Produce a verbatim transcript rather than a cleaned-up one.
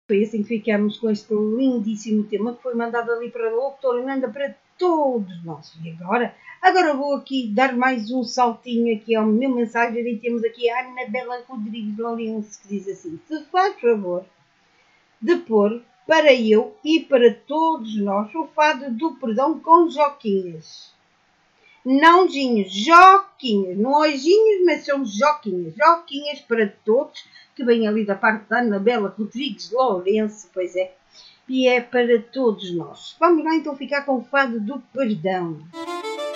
Foi assim que ficamos com este lindíssimo tema que foi mandado ali para a doutora Nanda para todos nós. E agora, agora vou aqui dar mais um saltinho aqui ao meu mensageiro e temos aqui a Anabela Rodrigues Lourenço que diz assim: se faz favor de pôr para eu e para todos nós o fado do perdão com joquinhas. Não ginhos, joquinhas, não ojinhos, mas são joquinhas, joquinhas para todos, que vem ali da parte da Anabela Rodrigues Lourenço, pois é, e é para todos nós. Vamos lá então ficar com o fado do perdão.